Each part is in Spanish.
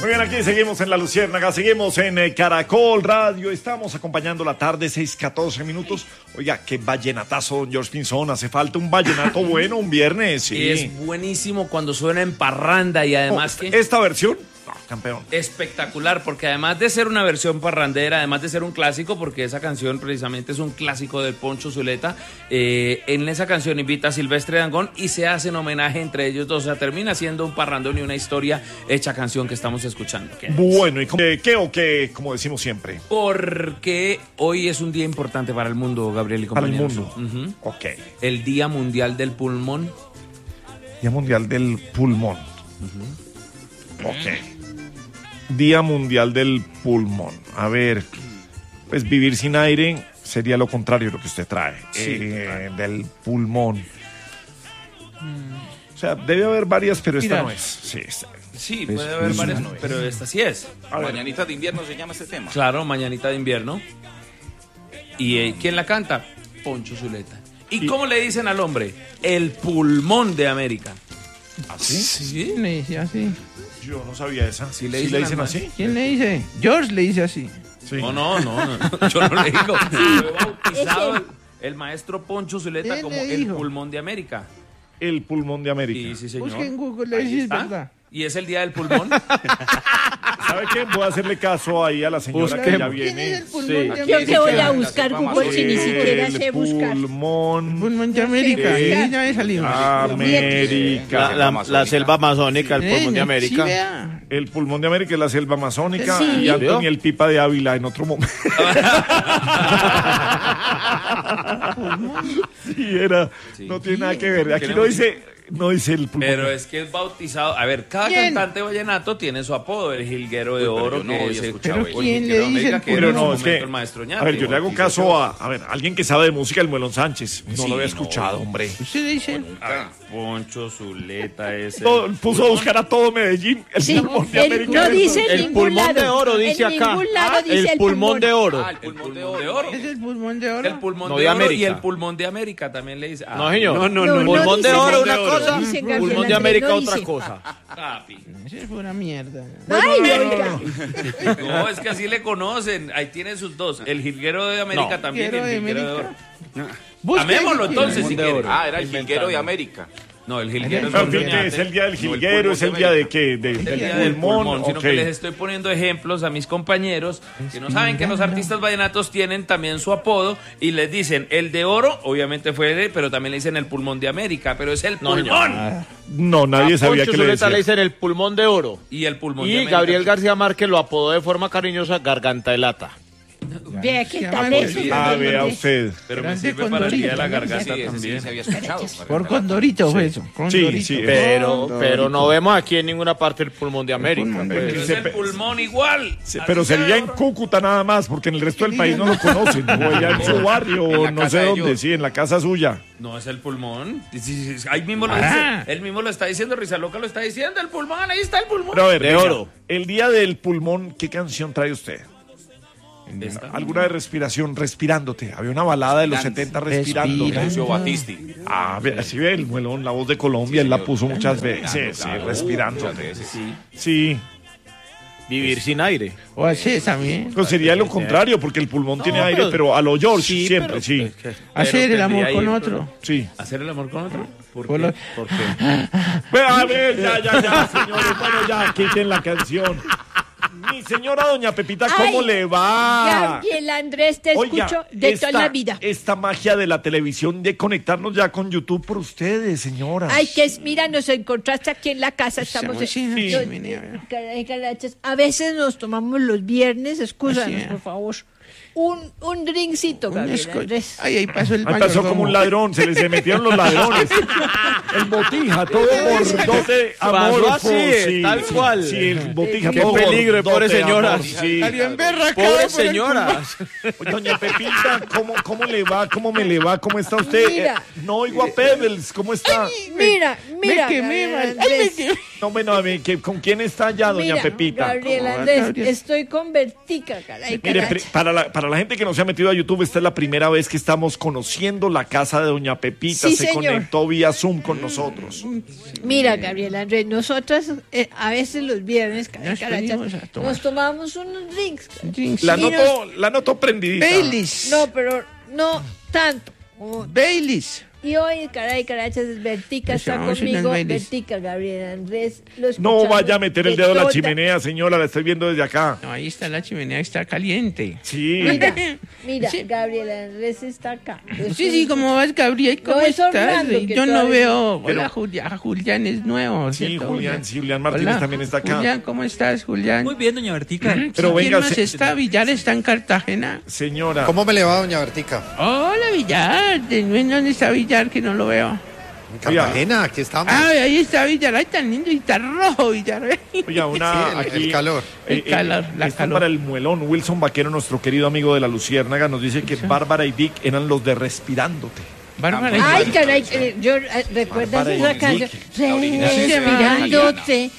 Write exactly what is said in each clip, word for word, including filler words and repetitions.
Muy bien, aquí seguimos en La Luciérnaga, seguimos en eh, Caracol Radio, estamos acompañando la tarde, seis catorce minutos. Oiga, qué vallenatazo, don George Pinzón, hace falta un vallenato bueno un viernes. Sí. Y es buenísimo cuando suena en parranda y además oh, que... ¿Esta versión? No, campeón. Espectacular, porque además de ser una versión parrandera, además de ser un clásico, porque esa canción precisamente es un clásico del Poncho Zuleta, eh, en esa canción invita a Silvestre Dangond y se hace un homenaje entre ellos dos, o sea, termina siendo un parrandón y una historia hecha canción que estamos escuchando. Bueno, ¿y cómo, qué o qué, como decimos siempre? Porque hoy es un día importante para el mundo, Gabriel y compañeros. Para el mundo. Uh-huh. Ok. El Día Mundial del Pulmón. Día Mundial del Pulmón. Uh-huh. Ok. Día Mundial del Pulmón. A ver, pues vivir sin aire sería lo contrario de lo que usted trae. Sí, eh, claro. Del pulmón. O sea, debe haber varias, pero esta Mira. no es. Sí, esta- Sí, Es- puede haber es varias, una- pero esta sí es. Mañanita de invierno se llama este tema. Claro, Mañanita de Invierno. ¿Y eh, quién la canta? Poncho Zuleta. ¿Y, Y- cómo le dicen al hombre? El pulmón de América. ¿Así? ¿Sí? ¿Quién le dice así? Yo no sabía esa. Sí le ¿Sí dicen le dicen al así? ¿Quién le dice? George le dice así. Sí. No, no, no, no, yo no le digo. Fue bautizado el, el maestro Poncho Zuleta Él como le el dijo. pulmón de América. El pulmón de América. Y sí, señor. Busca en Google, le Ahí dice, es está. verdad. Y es el día del pulmón. ¿Sabe qué? Voy a hacerle caso ahí a la señora que Busquemos. ya ¿Quién es viene. el pulmón Sí. de Aquí América? Yo que voy a la buscar selva Google si ni amazónica. siquiera sé El buscar. pulmón Pulmón de América. Sí. Sí, ya me salió. América. La- la- la selva amazónica, el Eh, Sí, vea. El pulmón de América es la selva amazónica Sí. y Antonio el Pipa de Ávila en otro momento. Sí, era. No tiene nada que ver. Aquí no Queremos- dice, no dice el pulmón. Pero es que es bautizado. A ver, cada ¿Quién? cantante vallenato tiene su apodo. El jilguero de Uy, pero oro, yo no que había es el, escuchado Pero eso. el ¿quién jilguero le de dice América, el que Pero en su no, es momento que. el maestro Ñate. A ver, yo le hago caso a. A ver, alguien que sabe de música, el Muelón Sánchez. No Sí, lo había no. escuchado, hombre. ¿Usted le dice? A ver, Poncho Zuleta ese. Todo- puso a buscar a todo Medellín. El Sí, pulmón de el- América. no dice en El ningún pulmón lado. de oro, dice en acá. ningún lado Ah, dice el pulmón de oro. Ah, el El pulmón de pulmón de oro. oro. ¿Es el pulmón de oro? El pulmón No, de de oro y América. el pulmón de América también le dice. Ah, No, señor. no, no, Pulmón de dice oro Gabriel, una cosa, no dice Gabriel pulmón de Andrés, América no otra dice. cosa. papi. Esa es pura mierda. Ay, oiga. No, es que así le conocen. Ahí tiene sus dos. El jilguero de América No. también y el Jilguero de jilguero de oro. América. Busca Llamémoslo ahí, entonces ¿quién? si de quiere. oro. Ah, era el jilguero de América. No, el jilguero es Pero, otro ¿qué ñate. es el día del No, el jilguero? pulmón ¿Es el de día de América. qué? De- El del día del pulmón. pulmón, sino Ok. que les estoy poniendo ejemplos a mis compañeros que no saben que los artistas vallenatos tienen también su apodo y les dicen el de oro, obviamente fue él, pero también le dicen el pulmón de América, pero es el No, pulmón. señor. No, nadie A sabía Poncho que le Zuleta decía. le dicen el pulmón de oro. Y el pulmón de Y América. Gabriel García Márquez lo apodó de forma cariñosa Garganta de Lata. Vea qué Se tal llama eso. Bolívar. Ah, Gabriel vea Andrés. usted. Pero me Grande sirve para el día de la Condorito, garganta Sí, ese sí también. se había escuchado. Por Condorito fue eso. Sí, Condorito. sí. Pero, pero no vemos aquí en ninguna parte el pulmón de América. pulmón de pues. Pero es Se el pe- pulmón igual. Sí, Así pero sea sería de en oro. Cúcuta nada más, porque en el resto del país no lo conocen. O allá en su barrio, En la o no casa sé de dónde, ellos. sí, en la casa suya. No es el pulmón. Sí, sí, sí, ahí mismo lo Ah. dice. Él mismo lo está diciendo, Risa Loca lo está diciendo. El pulmón, ahí está el pulmón. Pero a ver, De venga, oro. el día del pulmón, ¿qué canción trae usted? Esta. Alguna de respiración, respirándote. Había una balada de los setenta respirando. Respira. Lucio Batisti. Ah, ve- así ve el muelón, la voz de Colombia, él la puso muchas veces. Sí, Claro, respirándote. muchas veces. Sí. Sí, Vivir sin aire. O así también. pero sería lo contrario, porque el pulmón tiene No, aire, pero- pero a lo George, Sí, siempre, pero- sí. es que- Hacer el tendría amor ahí- con otro. Sí. ¿Hacer el amor con otro? ¿Por Por qué? lo- ¿Por qué? Ve, a ver, ya, ya, ya, señores. Bueno, ya, quiten la canción. Mi señora doña Pepita, ¿cómo Ay, le va? Gabriel Andrés, te Oiga, escucho de esta, toda la vida. esta magia de la televisión, de conectarnos ya con YouTube por ustedes, señora. Ay, que es, mira, nos encontraste aquí en la casa, estamos... Estamos en- sí, no, sí, mira. caray, carachas, a veces nos tomamos los viernes, excúsanos, Así es. por favor, un, un drinkcito, Un Gabriel esco- Andrés. Ay, ahí pasó el Ahí pasó mayordomo. como un ladrón, se les se metieron los ladrones. El botija, todo bordote amor. Pasó así, tal cual. Sí, el botija, Qué todo peligro, bordote pobres señoras. amor, sí. Salió emberracado Pobres por el señoras. Oye, doña Pepita, ¿cómo, ¿cómo le va? ¿Cómo me le va? ¿Cómo está usted? Mira. Eh, no oigo a Pebbles, ¿cómo está? Mira, mira, Me quemé, Gabriel man. Ay, me Andrés. quemé. No, bueno, a ver, ¿qué- ¿con quién está ya, doña Mira, Pepita? Gabriel ¿Cómo va, Andrés, Gabriel? estoy con Vertica, caray, Mire, caracha. pre- para la, para la gente que no se ha metido a YouTube, esta es la primera vez que estamos conociendo la casa de doña Pepita. Sí, se señor. conectó vía Zoom con nosotros. Mira, Gabriela Andrés, nosotras eh, a veces los viernes, caray, Nos carachas, venimos a tomar. nos tomamos unos drinks. caray. Drinks. La Y noto, la noto prendidita. Baileys. No, pero no tanto. como- Baileys. Y hoy, caray, carachas, Vertica Nos está tomamos unos conmigo. baileys. Vertica, Gabriela Andrés. Lo No escuchamos vaya a meter el de dedo en la toda- chimenea, señora, la estoy viendo desde acá. No, ahí está la chimenea, está caliente. Sí. Mira, mira, Sí. Gabriela Andrés está acá. Yo Sí, estoy- sí, ¿cómo vas, Gabriel? ¿Cómo No, es estás? Orlando, que Yo no todavía- veo... Pero- Hola, Julián. Julián es nuevo, Sí, ¿cierto, Julián, sí, Julián Martínez Hola, también está acá. Julián, ¿cómo estás, Julián? Muy bien, doña Bertica. Mm, Pero ¿quién venga, más se- está? ¿Villar está en Cartagena? Señora. ¿Cómo me le va, doña Bertica? Hola, Villar. ¿Dónde está Villar que no lo veo? En Cartagena, aquí estamos. Ah, ahí está Villar. Ay, tan lindo y tan rojo, Villar. Oiga, una Sí, el- aquí, el calor. El calor, la esto calor. para el muelón. Wilson Vaquero, nuestro querido amigo de la Luciérnaga, nos dice que Bárbara y Dick eran los de Respirándote. Bárbara. Ay, caray, eh, yo eh, recuerdas Bárbara esa y canción. Dick, la original. Respirándote.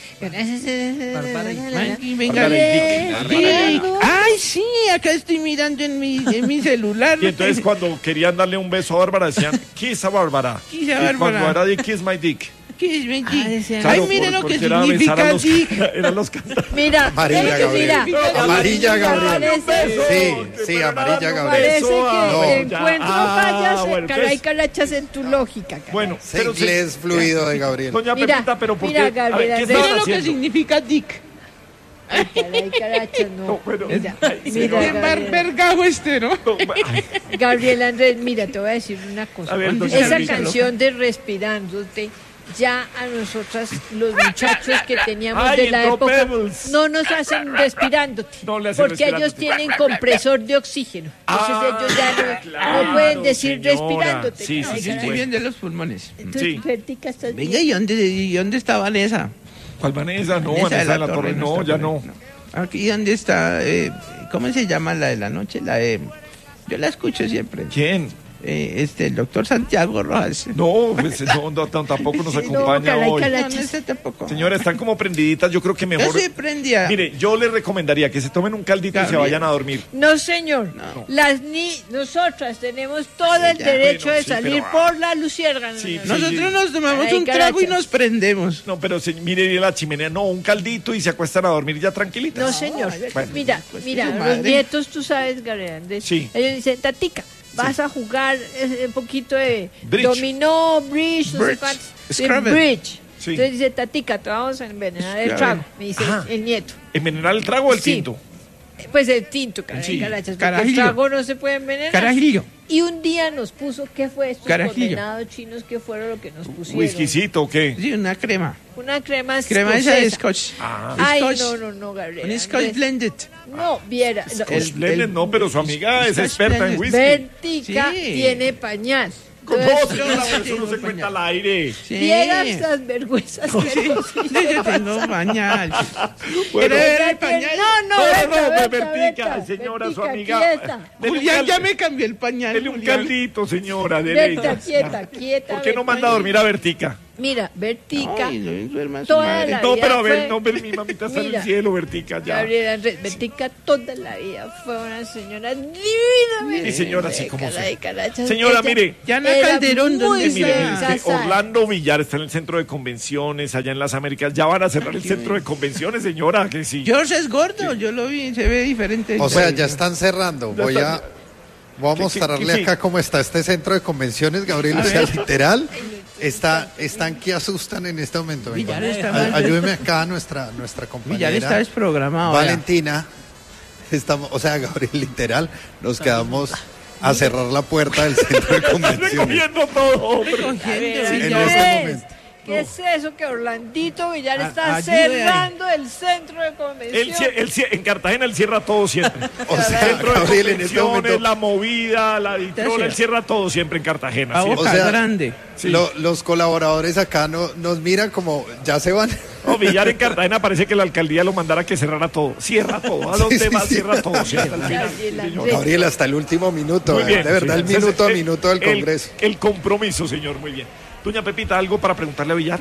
Ay, venga, Bárbara y Dick. Dick. Ay, sí, acá estoy mirando en mi, en mi celular. Y entonces cuando querían darle un beso a Bárbara decían, kiss a Bárbara. Kiss a Y Bárbara. cuando era Dick, kiss my dick. ¿Qué es mi Dick? Ah, decía- Ay, Claro, mire por- lo que porque era besar a significa los- Dick. Eran los cantantes. Mira, Amarilla, mira, Gabriel. mira. Amarilla, Gabriel. Parece, Sí, sí, amarilla, Gabriel. parece que No, encuentro ya. fallas, Ah, bueno, caray, entonces- carachas en tu lógica. caray. Bueno, Ese pero se- inglés fluido de Gabriel. doña Mira, Pepita, pero ¿por mira, qué? A ver, Gabriela, ¿qué mira Mire estaban lo que haciendo? significa Dick. Ay, caray, carachas, no. No, bueno, Mira, ay, mira, Qué Gabriela. barbergajo este, ¿no? No, ay, Gabriela Andrés, mira, te voy a decir una cosa. A ver, doña Esa Elvisa, canción de Respirándote, ya a nosotras, los muchachos que teníamos Ay, de la entró época, Pebbles. no nos hacen respirándote. No le hacen porque ellos respirándote. tienen compresor de oxígeno. Entonces Ah, ellos ya no, claro, no pueden decir señora. respirándote. Sí, sí, caray, sí, caray. Estoy bien de los pulmones. Entonces, Sí. Fertica, ¿estás Venga, bien? ¿y dónde, y dónde está Vanessa? ¿Cuál Vanessa? No, Vanessa Vanessa de la Torre, no, está ya por no. ahí, Aquí, ¿dónde está? Eh, ¿Cómo se llama la de la noche? La de... Yo la escucho siempre. ¿Quién? Eh, este, el doctor Santiago Rojas. No, pues, no, no, no, tampoco nos No, acompaña caray, hoy. caray. No, no sé tampoco. Señora, están como prendiditas, yo creo que Yo mejor... sí prendía. Mire, yo les recomendaría que se tomen un caldito y se Gabriel. vayan a dormir. No, señor. No. Las ni nosotras tenemos todo el ya. derecho Bueno, de sí, salir pero- por la luciérnaga. Sí, no, no, sí. Nosotros nos tomamos Ay, un trago y carachas. nos prendemos. No, pero se, mire la chimenea, no, un caldito y se acuestan a dormir ya tranquilitas. No, señor. Bueno. Mira, Pues mira, que su los madre. nietos, tú sabes, Gabriel Andrés, Sí. ellos dicen, Tatica, vas a jugar eh, un poquito de Bridge. dominó, bridge, no sé Bridge. cuántos. Sí, Scrabble. bridge. Sí. Entonces dice, Tatica, te vamos a envenenar el Scrabble. trago, me dice Ajá. el nieto. ¿Envenenar el trago o el Sí. tinto? Pues el tinto, caray, Sí. carachas, porque el Carajillo. trago no se puede envenenar. Carajillo. Y un día nos puso, ¿qué fue estos Carajillo. condenados chinos que fueron lo que nos pusieron? ¿Whiskycito o qué? Sí, una crema. Una crema Crema esa de escocesa. scotch. Ah. Ay, Scotch. no, no, no, Gabriel. Un scotch Andrés. blended. No, viera. no. Scotch Blended, no, pero su amiga es Scotch experta en Blended. whisky. Vertica Sí. tiene pañal. Con Entonces, dos, señora, eso no se cuenta al aire. Sí. vieras las vergüenzas que nos Sí, yo tengo pañal. Bueno. ¿Quiere ver el pañal? No, no, No, Berta, no, no, Berta, Bertica, Berta, señora, su Bertica, amiga. quieta. Dele un Julián, ya caldo. me cambió el pañal. Dele un Julián. caldito, señora, dele. Berta, quieta, quieta. ¿Por qué no Berta. manda a dormir a Vertica? Mira, Vertica. Ay, no duerma su Toda madre. la- No, pero a fue- ver, no, pero mi mamita está en Mira. el cielo, Vertica, ya. Gabriela Andrés, Vertica toda la vida fue una señora divina. Sí, señora, así como Caray, sea. carachas, Señora, ella mire. Diana era Calderón, muy ¿dónde Eh, mire, mire, bien este casada. Orlando Villar está en el centro de convenciones, allá en las Américas. Ya van a cerrar el centro de convenciones, señora, que sí. George es gordo, yo lo vi, se ve diferente. O sea, ya están cerrando. Ya Voy están- a, voy a ¿Qué- mostrarle qué- qué- acá cómo está este centro de convenciones, Gabriel. O sea, literal, está, están que asustan en este momento. Venga, Villar está ay- mal. Ayúdeme acá, nuestra, nuestra Villar compañera. está desprogramado. vea. Valentina. Estamos, o sea, Gabriel, literal, nos quedamos a cerrar la puerta del centro de Están convenciones. recogiendo todo, hombre. Cogiendo, ¿Qué En Villar. este es? momento. ¿Qué es eso que Orlandito Villar A- está ayude ahí. cerrando el centro de Él, convención? cie- él cie- en Cartagena él cierra todo siempre. O sea, Centro de Gabriel, en este convenciones, momento, la movida, la editora, él cierra todo siempre en Cartagena. A siempre. boca O sea, grande. Sí. lo- los colaboradores acá no, nos miran como, ya se van. No, Villar en Cartagena parece que la alcaldía lo mandara que cerrara todo. Cierra todo. ¿A dónde Sí, va? sí, sí. Cierra todo. Cierra al final. Gabriel Sí, señor. Andrés. Gabriel, hasta el último minuto. Muy eh, bien. de verdad, sí. el minuto a El- minuto del el- Congreso. El compromiso, señor. Muy bien. Doña Pepita, ¿algo para preguntarle a Villar?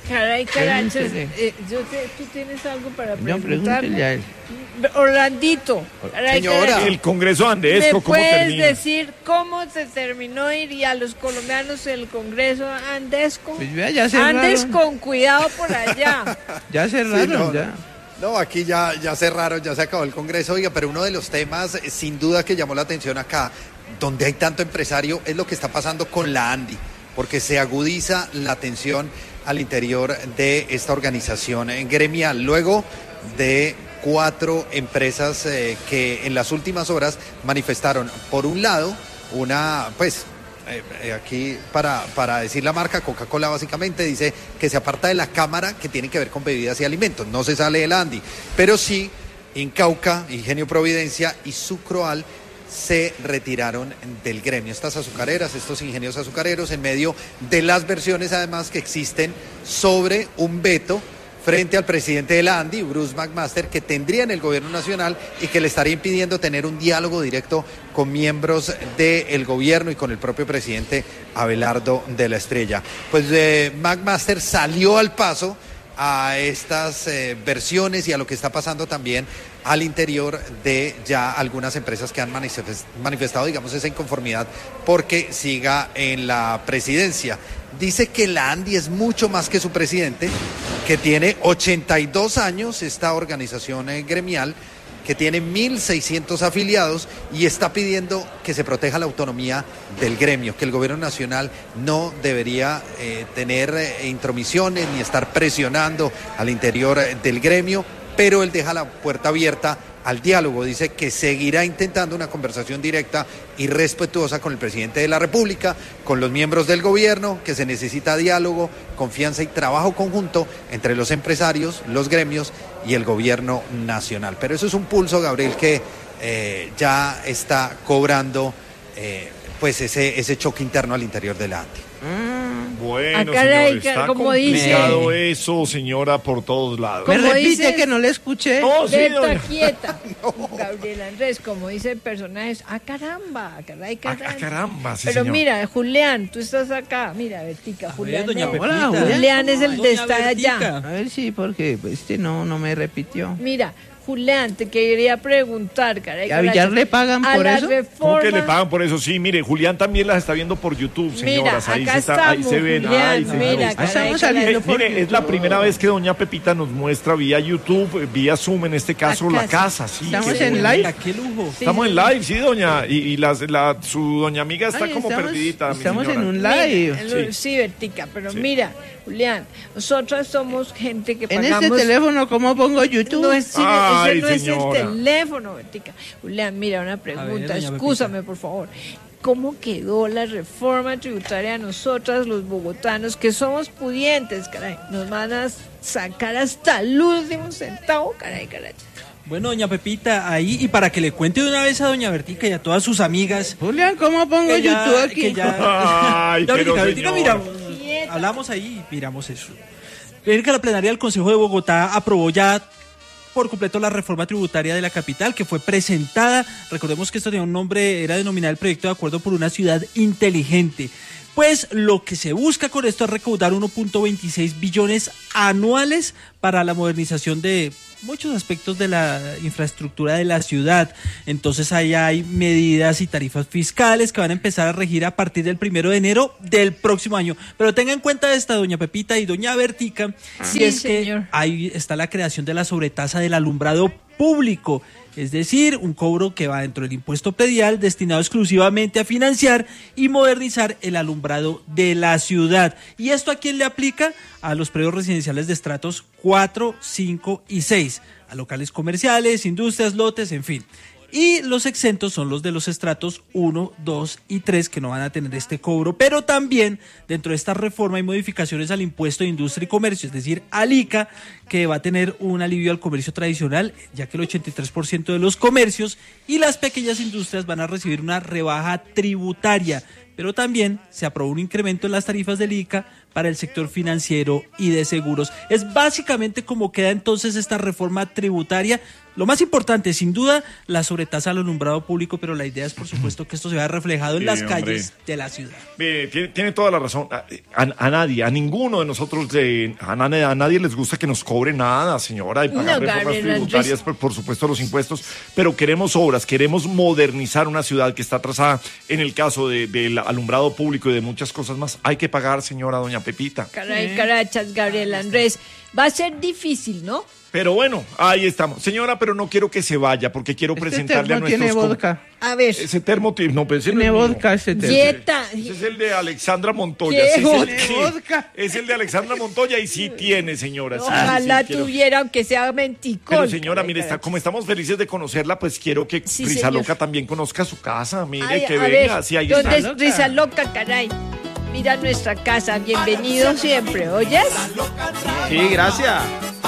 Caray, caray, Pregúntele. eh, yo te- tú tienes algo para No, preguntar. pregúntele a él. Orlandito, caray, Señora. caray. El Congreso ¿Me Andesco, ¿cómo puedes termina? decir cómo se terminó ir y a los colombianos el Congreso Andesco? Pues vea, ya Andes cerraron. con cuidado por allá. Ya cerraron, Sí, no, ya. No, aquí ya, ya cerraron, ya se acabó el Congreso, oiga, pero uno de los temas eh, sin duda que llamó la atención acá, donde hay tanto empresario, es lo que está pasando con la ANDI, porque se agudiza la tensión al interior de esta organización eh, gremial, luego de cuatro empresas eh, que en las últimas horas manifestaron, por un lado, una, pues, eh, eh, aquí para, para decir la marca, Coca-Cola básicamente dice que se aparta de la Cámara que tiene que ver con bebidas y alimentos, no se sale del ANDI, pero sí Incauca, Ingenio Providencia y Sucroal se retiraron del gremio. Estas azucareras, estos ingenios azucareros, en medio de las versiones además que existen sobre un veto frente al presidente de la ANDI, Bruce McMaster, que tendría en el gobierno nacional y que le estaría impidiendo tener un diálogo directo con miembros del gobierno y con el propio presidente Abelardo de la Estrella. Pues eh, McMaster salió al paso a estas eh, versiones y a lo que está pasando también al interior de ya algunas empresas que han manifest- manifestado, digamos, esa inconformidad porque siga en la presidencia. Dice que la ANDI es mucho más que su presidente, que tiene ochenta y dos años, esta organización eh, gremial, que tiene mil seiscientos afiliados y está pidiendo que se proteja la autonomía del gremio, que el gobierno nacional no debería eh, tener eh, intromisiones ni estar presionando al interior eh, del gremio, pero él deja la puerta abierta al diálogo. Dice que seguirá intentando una conversación directa y respetuosa con el presidente de la República, con los miembros del gobierno, que se necesita diálogo, confianza y trabajo conjunto entre los empresarios, los gremios y el gobierno nacional. Pero eso es un pulso, Gabriel, que eh, ya está cobrando eh, pues ese, ese choque interno al interior de la ANDI. Bueno, Ah, caray, señor, está como complicado dice. eso, señora, por todos lados. ¿Me Como repite dices- que no le escuché? No, sí, Berta doña. quieta. Gabriel Andrés, como dice el personaje, ah, caramba, caray, Ah, caramba. ah, caramba, sí, Pero señor. mira, Julián, tú estás acá. Mira, Bertica, Julián. doña no. Pepita. Hola, Julián. Julián es el de Doña estar allá. Bertica. A ver si, porque pues, este no, no me repitió. Mira, Julián, te quería preguntar, caray. ¿Y a caray, Villar le pagan a por la eso? ¿Cómo que le reforma- pagan por eso? Sí, mire, Julián también las está viendo por YouTube, señoras. Mira, ahí, acá se está, ahí estamos, se ven. Julián, Ay, señor. mira, Ah, caray, estamos caray. saliendo Eh, por mire, es la primera vez que doña Pepita nos muestra vía YouTube, eh, vía Zoom, en este caso, La la casa. Sí, Estamos qué en bueno. live. Mira, qué lujo. Sí, Estamos sí, en live, sí, doña. Y, y las- la, su doña amiga está Ay, como estamos- perdidita, mi Estamos en señora. un Mira, live. el- sí, Bertica, pero Sí. mira, Julián, nosotros somos gente que En pagamos... este teléfono, ¿cómo pongo YouTube? No es, sí, Ay, ese no señora. es el teléfono, Bertica. Julián, mira, una pregunta, doña excúsame, por favor. ¿Cómo quedó la reforma tributaria a nosotras, los bogotanos, que somos pudientes, caray? Nos van a sacar hasta el último centavo, caray, caray. Bueno, doña Pepita, ahí, y para que le cuente de una vez a doña Bertica y a todas sus amigas. Julián, ¿cómo pongo que ya- YouTube aquí? que ya- Ay, Ya, pero, Bertica, Bertica, señor. mira, Quieta. hablamos ahí y miramos eso. Ver que la plenaria del Consejo de Bogotá aprobó ya por completo la reforma tributaria de la capital, que fue presentada. Recordemos que esto tenía un nombre, era denominado el proyecto de acuerdo por una ciudad inteligente. Pues lo que se busca con esto es recaudar uno punto veintiséis billones anuales para la modernización de muchos aspectos de la infraestructura de la ciudad. Entonces ahí hay medidas y tarifas fiscales que van a empezar a regir a partir del primero de enero del próximo año. Pero tenga en cuenta esta, doña Pepita y doña Bertica, Sí, si es señor. que ahí está la creación de la sobretasa del alumbrado público, es decir, un cobro que va dentro del impuesto predial destinado exclusivamente a financiar y modernizar el alumbrado de la ciudad. ¿Y esto a quién le aplica? A los predios residenciales de estratos cuatro, cinco y seis, a locales comerciales, industrias, lotes, en fin. Y los exentos son los de los estratos uno, dos y tres, que no van a tener este cobro, pero también dentro de esta reforma hay modificaciones al impuesto de industria y comercio, es decir, al I C A, que va a tener un alivio al comercio tradicional, ya que el ochenta y tres por ciento de los comercios y las pequeñas industrias van a recibir una rebaja tributaria. Pero también se aprobó un incremento en las tarifas del I C A para el sector financiero y de seguros. Es básicamente como queda entonces esta reforma tributaria. Lo más importante, sin duda, la sobretasa al alumbrado público, pero la idea es, por supuesto, que esto se vea reflejado en Sí, las hombre. calles de la ciudad. Mire, tiene, tiene toda la razón. A, a- a nadie, a ninguno de nosotros, de, a, na- a nadie les gusta que nos cobre nada, señora, y pagar No, reformas Gabriel tributarias, Andrés. por, por supuesto, los impuestos, pero queremos obras, queremos modernizar una ciudad que está atrasada en el caso de- del alumbrado público y de muchas cosas más. Hay que pagar, señora doña Pepita. Caray, carachas, Gabriel Andrés. Va a ser difícil, ¿no? Pero bueno, ahí estamos. Señora, pero no quiero que se vaya, porque quiero Este presentarle a termo nuestros... tiene com- vodka. A ver, Ese termo, ti- no, pero ese no Tiene es mío. vodka este termo. dieta. Ese es el de Alexandra Montoya. ¿Qué sí, es el- vodka? sí, Vodka. es el de Alexandra Montoya y sí tiene, señora. sí, sí, sí, Ojalá quiero- tuviera, aunque sea menticol. Pero señora, Caray, mire, está, carachas. como estamos felices de conocerla, pues quiero que Sí, Risa señor. Loca también conozca su casa. Mire, Ay, que a venga. ver, Sí, ahí ¿dónde está. es Risa Loca, caray? Mira nuestra casa, bienvenido siempre, ¿oyes? Sí, gracias.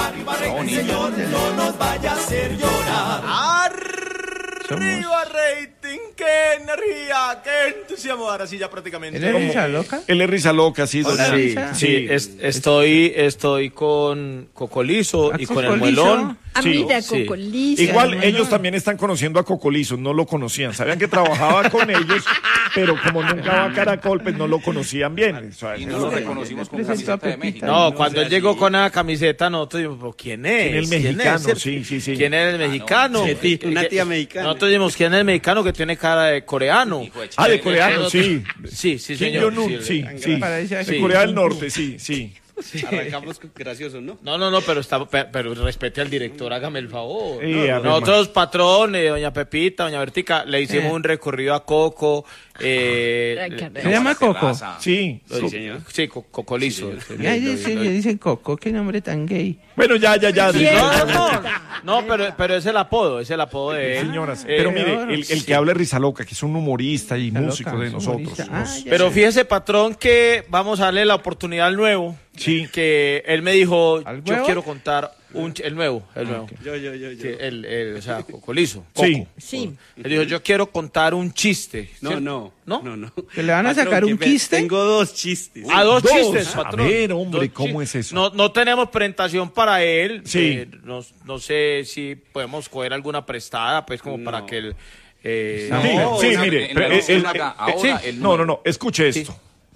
Arriba, rating, qué energía, qué entusiasmo. Ahora sí, ya prácticamente. ¿Él es Risa Loca? Él es Risa Loca, sí, Hola, doña- Sí, Risa. sí, es- estoy, estoy con Cocolizo ¿A y con el Cocolizo? muelón. Ah, Sí, mira, sí. Cocolizo. Igual hermano. ellos también están conociendo a Cocolizo, no lo conocían. Sabían que trabajaba con ellos, pero como nunca va a Caracol, pues no lo conocían bien. O sea, Y eso no lo es- reconocimos con Presentó a camiseta de Pepita. México. No, cuando él llegó con la camiseta, nosotros dijimos, "¿Pero ¿quién es? ¿Quién es el mexicano? Sí, sí, sí. ¿Quién es el mexicano? Sí, sí, una Que- tía mexicana. Nosotros dijimos, ¿quién es el mexicano que tiene cara de coreano? Hijo de Ah, de Chile. coreano, sí. Sí, sí, Kim señor. Jong-un, sí, sí. Parece De aquí. Corea del Norte, sí, sí. Arrancamos con gracioso, ¿no? No, no, no, pero está, pe- pero respete al director, hágame el favor. Sí, No, a ver, nosotros, patrón, eh, doña Pepita, doña Bertica, le hicimos Eh. un recorrido a Coco. Eh, Ay, caray. ¿Se llama Coco? Terraza. Sí. Sí, señor. sí, Co- Cocolizo. Y ahí dice, le dicen Coco, qué nombre tan gay. Bueno, ya, ya, ya. Bien. No, no, no, no, pero, pero es el apodo, es el apodo de él. Señoras, Eh, pero mire, ahora el, el sí. que habla es Risa Loca, que es un humorista y Risa músico Loca, de es nosotros. humorista. Ah, Nos- ya. Pero fíjese, patrón, que vamos a darle la oportunidad al nuevo. Sí. Que él me dijo, ¿Al yo huevo? quiero contar un ch- el nuevo, el nuevo. Yo, yo, yo, yo. Sí, el, el, o sea, Cocolizo. Coco. Sí. Sí. Él dijo, yo quiero contar un chiste. No, ¿cierto? no, ¿No? no, no. ¿Que le van a sacar Patrón, un que ve- quiste? Tengo dos chistes. Ah, dos, Dos. chistes, A patrón. ver, hombre, Dos ¿cómo chistes. es eso? No, no tenemos presentación para él. Sí. Eh, no, no sé si podemos coger alguna prestada, pues, como para que él... eh, No. Sí, No, sí, en la- mire. en pero, la eh, Luciérnaga, eh, ahora sí. el No, no, número. no. Escuche esto.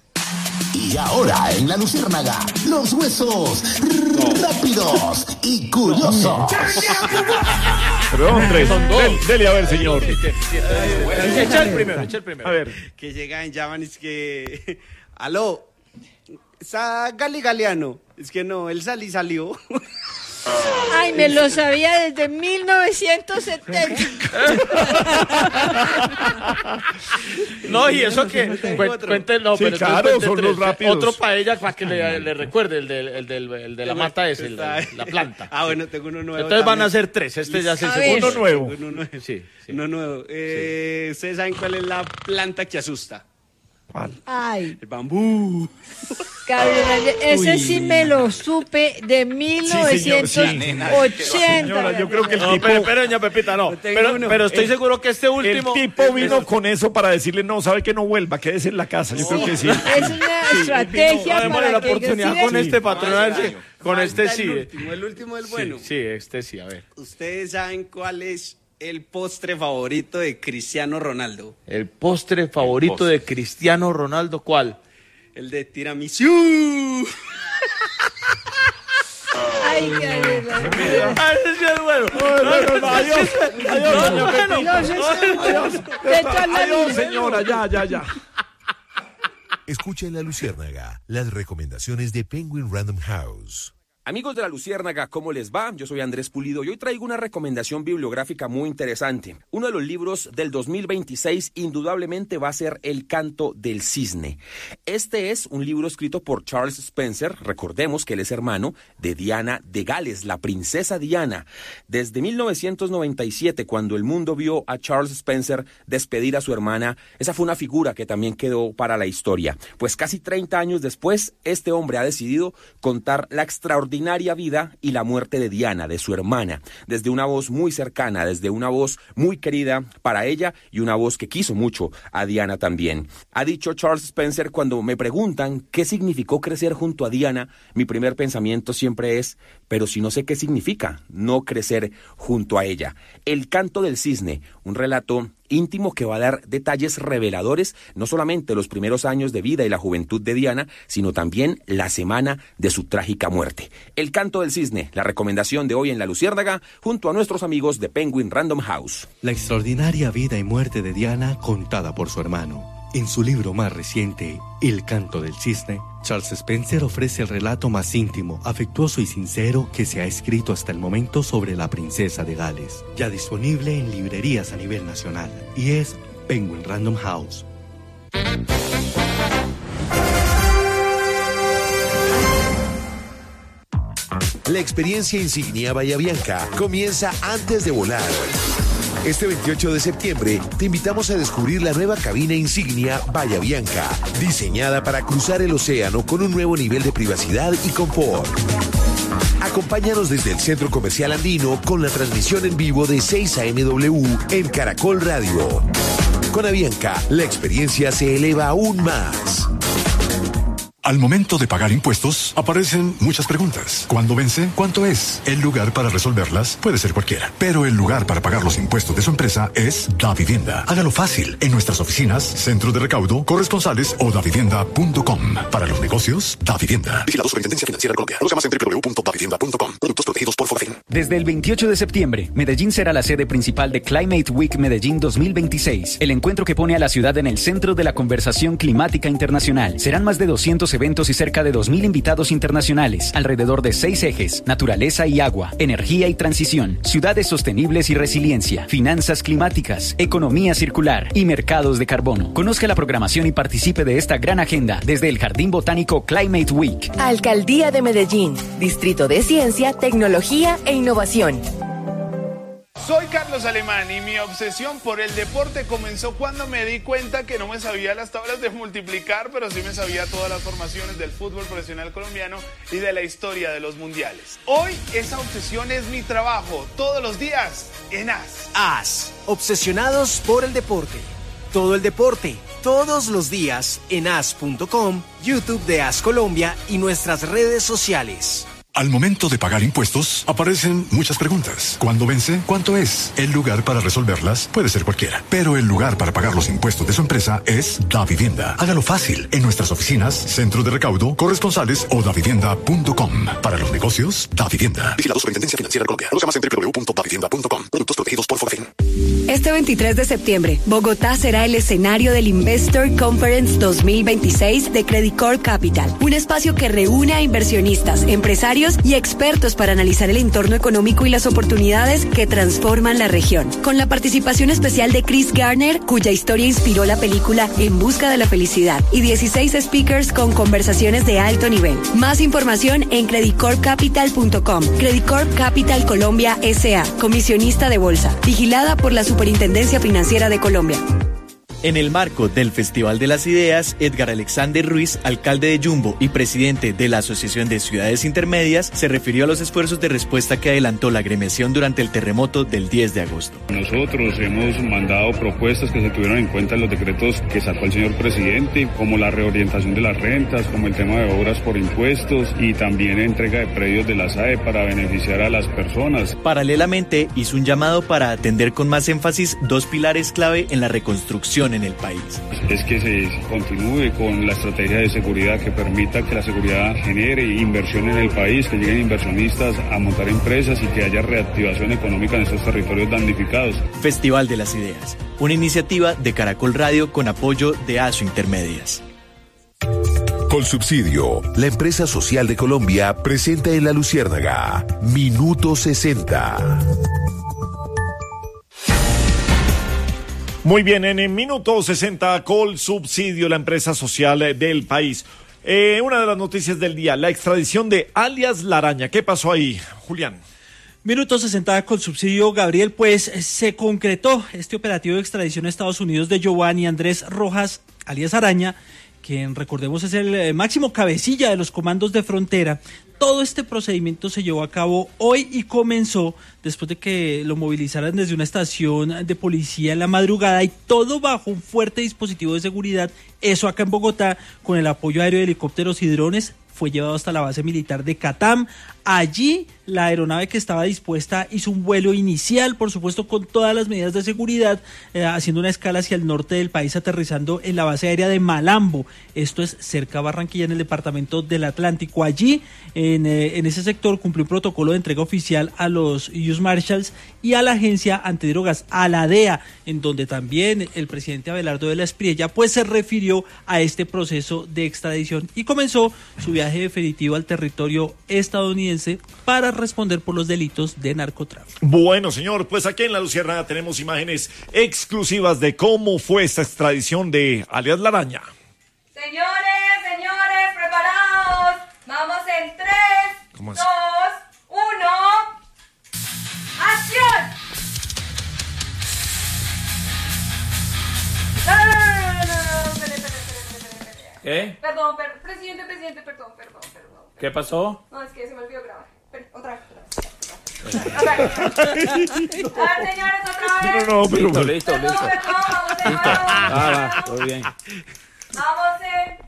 Y ahora en la Luciérnaga, los huesos rápidos y curiosos. Perdón, tres. Del- Dele, a ver, señor. Echa el primero, echa el primero. A ver. Que llegan, llaman, es que... Aló, ¿está Gali Galeano? Es que no, él salí salió. Ay, me lo sabía desde mil novecientos setenta. No, y eso que... cuen- Cuente, no, Sí, pero entonces claro, cuente son tres. los rápidos. Otro para ella, para que le, le recuerde, el, del, el, del, el de la mata es el de la planta. Ah, bueno, tengo uno nuevo. Entonces van a también. ser tres, este ya es el A segundo. ver. Uno nuevo. Tengo uno nuevo. Sí, sí. Uno nuevo. Eh, ¿Ustedes saben cuál es la planta que asusta? ¿Cuál? Ay, El bambú. Gabriel Andrés, ese sí me lo supe de mil novecientos ochenta. Señora, yo creo que el No, tipo... pero, pero, doña Pepita, no. tengo Pero, uno. pero estoy El- seguro que este El último... tipo vino con eso para decirle, no, sabe que no vuelva, quédese en la casa. Yo creo que sí. Es una estrategia No, démosle para la que oportunidad sí, con sí. este patrón. a ver si- Con este Falta sí. El eh. último, el último del Sí, bueno. sí, este sí, a ver. ¿Ustedes saben cuál es el postre favorito de Cristiano Ronaldo? El postre favorito postre. de Cristiano Ronaldo, ¿cuál? El de tiramisú. Ay, Gabriel Andrés. Ah, ese sí es bueno. Adiós, adiós, doña Pepita. Dios, eso- Vete a la Adiós, luz. señora, ya, ya, ya. Escucha en La Luciérnaga las recomendaciones de Penguin Random House. Amigos de La Luciérnaga, ¿cómo les va? Yo soy Andrés Pulido y hoy traigo una recomendación bibliográfica muy interesante. Uno de los libros del dos mil veintiséis indudablemente va a ser El canto del cisne. Este es un libro escrito por Charles Spencer, recordemos que él es hermano de Diana de Gales, la princesa Diana. Desde mil novecientos noventa y siete, cuando el mundo vio a Charles Spencer despedir a su hermana, esa fue una figura que también quedó para la historia. Pues casi treinta años después, este hombre ha decidido contar la extraordinaria extraordinaria vida y la muerte de Diana, de su hermana, desde una voz muy cercana, desde una voz muy querida para ella y una voz que quiso mucho a Diana también. Ha dicho Charles Spencer: cuando me preguntan qué significó crecer junto a Diana, mi primer pensamiento siempre es, pero si no sé qué significa no crecer junto a ella. El canto del cisne, un relato íntimo que va a dar detalles reveladores, no solamente los primeros años de vida y la juventud de Diana, sino también la semana de su trágica muerte. El canto del cisne, la recomendación de hoy en La Luciérnaga, junto a nuestros amigos de Penguin Random House. La extraordinaria vida y muerte de Diana contada por su hermano. En su libro más reciente, El canto del cisne, Charles Spencer ofrece el relato más íntimo, afectuoso y sincero que se ha escrito hasta el momento sobre la princesa de Gales, ya disponible en librerías a nivel nacional, y es Penguin Random House. La experiencia Insignia Bahía Bianca comienza antes de volar. Este veintiocho de septiembre te invitamos a descubrir la nueva cabina Insignia Bahía Bianca, diseñada para cruzar el océano con un nuevo nivel de privacidad y confort. Acompáñanos desde el Centro Comercial Andino con la transmisión en vivo de seis a eme doble u en Caracol Radio. Con Avianca, la experiencia se eleva aún más. Al momento de pagar impuestos, aparecen muchas preguntas. ¿Cuándo vence? ¿Cuánto es? El lugar para resolverlas puede ser cualquiera, pero el lugar para pagar los impuestos de su empresa es Davivienda. Hágalo fácil en nuestras oficinas, centros de recaudo, corresponsales o davivienda punto com. Para los negocios, Davivienda. Vigilado Superintendencia Financiera de Colombia. Conozca más en doble u doble u doble u punto davivienda punto com. Productos protegidos por Fogafín. Desde el veintiocho de septiembre, Medellín será la sede principal de Climate Week Medellín dos mil veintiséis, el encuentro que pone a la ciudad en el centro de la conversación climática internacional. Serán más de doscientos eventos y cerca de dos mil invitados internacionales, alrededor de seis ejes: naturaleza y agua, energía y transición, ciudades sostenibles y resiliencia, finanzas climáticas, economía circular y mercados de carbono. Conozca la programación y participe de esta gran agenda desde el Jardín Botánico Climate Week. Alcaldía de Medellín, Distrito de Ciencia, Tecnología e Innovación. Soy Carlos Alemán y mi obsesión por el deporte comenzó cuando me di cuenta que no me sabía las tablas de multiplicar, pero sí me sabía todas las formaciones del fútbol profesional colombiano y de la historia de los mundiales. Hoy esa obsesión es mi trabajo, todos los días en A S. A S, obsesionados por el deporte. Todo el deporte, todos los días en A S punto com, YouTube de A S Colombia y nuestras redes sociales. Al momento de pagar impuestos, aparecen muchas preguntas. ¿Cuándo vence? ¿Cuánto es? El lugar para resolverlas puede ser cualquiera, pero el lugar para pagar los impuestos de su empresa es Davivienda. Hágalo fácil en nuestras oficinas, centros de recaudo, corresponsales o davivienda punto com. Para los negocios, Davivienda. Vigilado Superintendencia Financiera de Colombia. Conozca más en doble u doble u doble u punto davivienda punto com. Productos protegidos por Fogafín. Este veintitrés de septiembre, Bogotá será el escenario del Investor Conference dos mil veintiséis de Credit Corp Capital, un espacio que reúne a inversionistas, empresarios y expertos para analizar el entorno económico y las oportunidades que transforman la región. Con la participación especial de Chris Garner, cuya historia inspiró la película En busca de la felicidad, y dieciséis speakers con conversaciones de alto nivel. Más información en credit corp capital punto com. Credit Corp Capital Colombia S A, comisionista de bolsa, vigilada por la Superintendencia Financiera de Colombia. En el marco del Festival de las Ideas, Edgar Alexander Ruiz, alcalde de Yumbo y presidente de la Asociación de Ciudades Intermedias, se refirió a los esfuerzos de respuesta que adelantó la agremiación durante el terremoto del diez de agosto. Nosotros hemos mandado propuestas que se tuvieron en cuenta en los decretos que sacó el señor presidente, como la reorientación de las rentas, como el tema de obras por impuestos y también entrega de predios de la S A E para beneficiar a las personas. Paralelamente, hizo un llamado para atender con más énfasis dos pilares clave en la reconstrucción en el país. Es que se continúe con la estrategia de seguridad que permita que la seguridad genere inversión en el país, que lleguen inversionistas a montar empresas y que haya reactivación económica en estos territorios damnificados. Festival de las Ideas, una iniciativa de Caracol Radio con apoyo de ASO Intermedias. Colsubsidio, la empresa social de Colombia, presenta en La Luciérnaga Minuto sesenta. Muy bien, en el minuto sesenta, Colsubsidio, la empresa social del país. Eh, una de las noticias del día, la extradición de alias La Araña. ¿Qué pasó ahí, Julián? Minuto sesenta, Colsubsidio, Gabriel, pues se concretó este operativo de extradición a Estados Unidos de Giovanni Andrés Rojas, alias Araña, quien recordemos es el máximo cabecilla de los comandos de frontera Todo este procedimiento se llevó a cabo hoy y comenzó después de que lo movilizaran desde una estación de policía en la madrugada, y todo bajo un fuerte dispositivo de seguridad. Eso acá en Bogotá, con el apoyo aéreo de helicópteros y drones, fue llevado hasta la base militar de Catam. Allí la aeronave que estaba dispuesta hizo un vuelo inicial, por supuesto con todas las medidas de seguridad, eh, haciendo una escala hacia el norte del país, aterrizando en la base aérea de Malambo. Esto es cerca a Barranquilla, en el departamento del Atlántico. Allí, en, eh, en ese sector, cumplió un protocolo de entrega oficial a los U S Marshals y a la agencia antidrogas, a la D E A, en donde también el presidente Abelardo de la Espriella pues se refirió a este proceso de extradición y comenzó su viaje definitivo al territorio estadounidense para responder por los delitos de narcotráfico. Bueno, señor, pues aquí en La Luciérnaga tenemos imágenes exclusivas de cómo fue esta extradición de alias La Araña. Señores, señores, preparados. Vamos en tres, dos, uno. ¡Acción! No, no, no, no, no, no, no, espere, espere, espere, espere, espere. ¿Qué? Perdón, per- presidente, presidente, perdón, perdón, perdón. ¿Qué pasó? No, es que se me olvidó grabar. Espere, otra vez, otra vez. Otra vez. A ver, señores, otra vez. No, no, pero... Listo, listo, Perdón, listo. perdón, vamos en Listo. dos. Ah, va, todo bien. Vamos en